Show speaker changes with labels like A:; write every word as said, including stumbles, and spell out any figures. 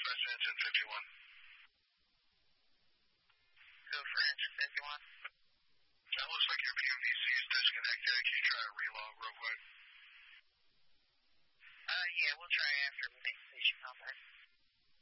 A: press engine fifty-one.
B: Go for engine fifty-one.
A: That looks like your P O V C is disconnected. Can you try a relog real quick?
B: Uh, yeah, we'll try after we make station contact.